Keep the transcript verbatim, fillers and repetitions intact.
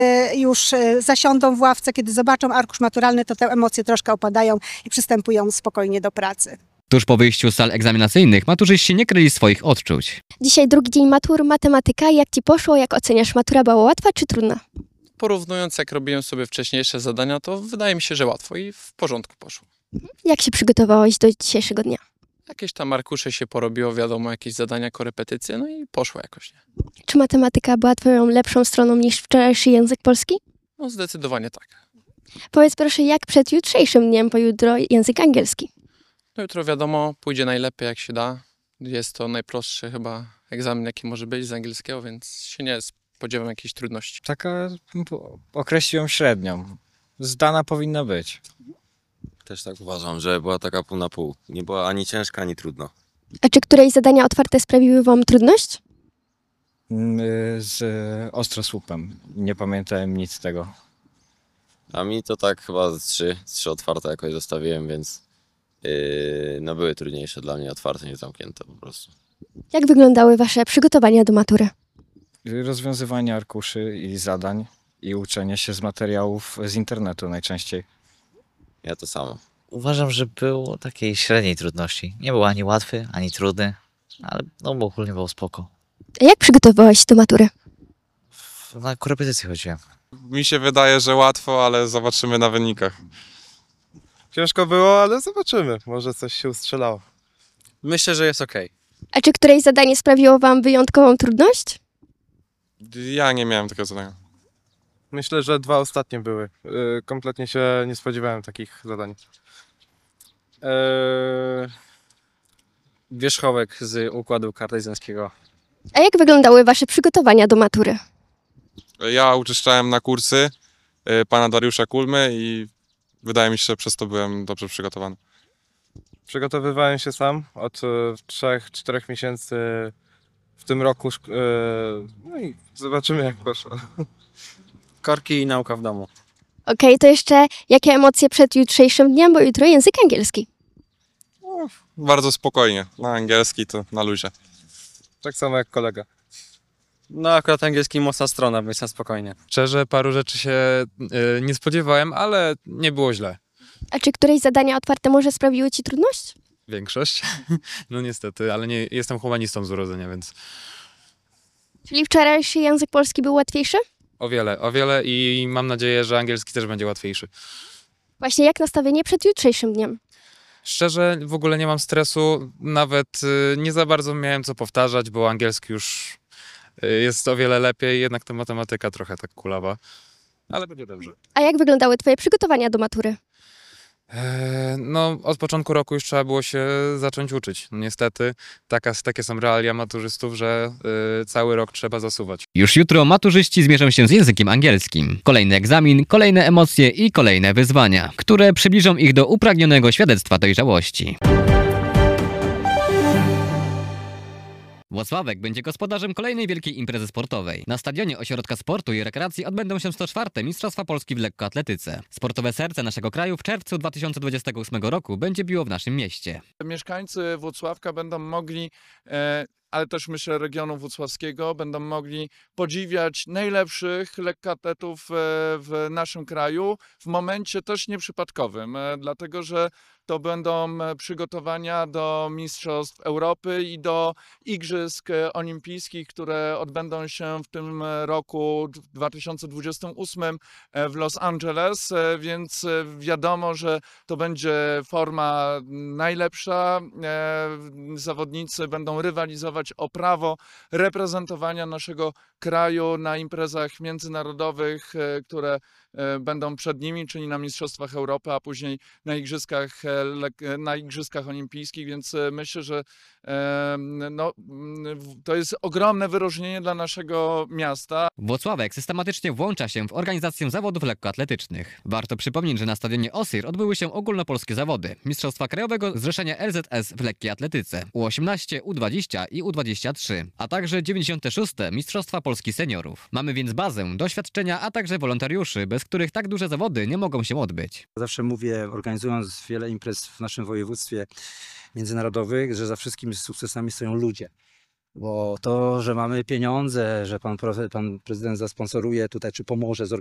Już zasiądą w ławce, kiedy zobaczą arkusz maturalny, to te emocje troszkę opadają i przystępują spokojnie do pracy. Tuż po wyjściu z sal egzaminacyjnych maturzyści nie kryli swoich odczuć. Dzisiaj drugi dzień matur, matematyka. Jak ci poszło? Jak oceniasz? Matura była łatwa czy trudna? Porównując, jak robiłem sobie wcześniejsze zadania, to wydaje mi się, że łatwo i w porządku poszło. Jak się przygotowałeś do dzisiejszego dnia? Jakieś tam arkusze się porobiło, wiadomo, jakieś zadania, korepetycje, no i poszło jakoś, nie? Czy matematyka była twoją lepszą stroną niż wczorajszy język polski? No zdecydowanie tak. Powiedz proszę, jak przed jutrzejszym dniem, pojutro język angielski? No jutro wiadomo, pójdzie najlepiej jak się da. Jest to najprostszy chyba egzamin, jaki może być z angielskiego, więc się nie spodziewam jakichś trudności. Taka, określiłem średnią. Zdana powinna być. Też tak uważam, że była taka pół na pół. Nie była ani ciężka, ani trudna. A czy któreś zadania otwarte sprawiły wam trudność? Z ostrosłupem. Nie pamiętałem nic z tego. A mi to tak chyba z trzy, trzy otwarte jakoś zostawiłem, więc yy, no były trudniejsze dla mnie otwarte niż zamknięte po prostu. Jak wyglądały wasze przygotowania do matury? Rozwiązywanie arkuszy i zadań i uczenie się z materiałów z internetu najczęściej. Ja to samo. Uważam, że był takiej średniej trudności. Nie był ani łatwy, ani trudny, ale no ogólnie było spoko. A jak przygotowałeś się do matury? Na korepetycję chodziłem. Mi się wydaje, że łatwo, ale zobaczymy na wynikach. Ciężko było, ale zobaczymy. Może coś się ustrzelało. Myślę, że jest ok. A czy któreś zadanie sprawiło wam wyjątkową trudność? Ja nie miałem takiego zadania. Myślę, że dwa ostatnie były. Yy, kompletnie się nie spodziewałem takich zadań. Eee, wierzchołek z układu kartezjańskiego. A jak wyglądały wasze przygotowania do matury? Ja uczęszczałem na kursy y, pana Dariusza Kulmy i wydaje mi się, że przez to byłem dobrze przygotowany. Przygotowywałem się sam od trzech czterech miesięcy w tym roku. Yy, no i zobaczymy, jak poszło. Korki i nauka w domu. Okej, to jeszcze jakie emocje przed jutrzejszym dniem, bo jutro język angielski. No, bardzo spokojnie. Na angielski to na luzie. Tak samo jak kolega. No akurat angielski mocna strona, więc na spokojnie. Szczerze, paru rzeczy się y, nie spodziewałem, ale nie było źle. A czy któreś zadania otwarte może sprawiły ci trudność? Większość? No niestety, ale nie jestem humanistą z urodzenia, więc Czyli wczorajszy język polski był łatwiejszy? o wiele, o wiele i mam nadzieję, że angielski też będzie łatwiejszy. Właśnie jak nastawienie przed jutrzejszym dniem? Szczerze, w ogóle nie mam stresu, nawet y, nie za bardzo miałem co powtarzać, bo angielski już y, jest o wiele lepiej, jednak ta matematyka trochę tak kulawa, ale będzie dobrze. A jak wyglądały twoje przygotowania do matury? Eee, No, od początku roku już trzeba było się zacząć uczyć. No, niestety, taka, takie są realia maturzystów, że y, cały rok trzeba zasuwać. Już jutro maturzyści zmierzą się z językiem angielskim. Kolejny egzamin, kolejne emocje i kolejne wyzwania, które przybliżą ich do upragnionego świadectwa dojrzałości. Włocławek będzie gospodarzem kolejnej wielkiej imprezy sportowej. Na stadionie Ośrodka Sportu i Rekreacji odbędą się sto czwarte Mistrzostwa Polski w lekkoatletyce. Sportowe serce naszego kraju w czerwcu dwa tysiące dwudziestego ósmego roku będzie biło w naszym mieście. Mieszkańcy Włocławka będą mogli, e, ale też myślę regionu włocławskiego, będą mogli podziwiać najlepszych lekkoatletów e, w naszym kraju w momencie też nieprzypadkowym, e, dlatego że to będą przygotowania do Mistrzostw Europy i do Igrzysk Olimpijskich, które odbędą się w tym roku dwa tysiące dwudziestym ósmym w Los Angeles, więc wiadomo, że to będzie forma najlepsza. Zawodnicy będą rywalizować o prawo reprezentowania naszego kraju na imprezach międzynarodowych, które będą przed nimi, czyli na Mistrzostwach Europy, a później na Igrzyskach, na Igrzyskach Olimpijskich, więc myślę, że no, to jest ogromne wyróżnienie dla naszego miasta. Włocławek systematycznie włącza się w organizację zawodów lekkoatletycznych. Warto przypomnieć, że na stadionie Osir odbyły się ogólnopolskie zawody Mistrzostwa Krajowego Zrzeszenia L Z S w lekkiej atletyce U osiemnaście, U dwadzieścia i U dwadzieścia trzy, a także dziewięćdziesiąte szóste Mistrzostwa Polski Seniorów. Mamy więc bazę, doświadczenia, a także wolontariuszy, bez których tak duże zawody nie mogą się odbyć. Zawsze mówię, organizując wiele imprez w naszym województwie międzynarodowych, że za wszystkimi sukcesami stoją ludzie. Bo to, że mamy pieniądze, że pan, profe- pan prezydent zasponsoruje tutaj, czy pomoże